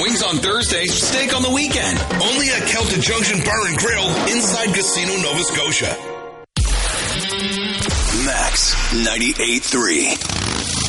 Wings on Thursday, steak on the weekend. Only at Celtic Junction Bar and Grill inside Casino, Nova Scotia. Max 98.3.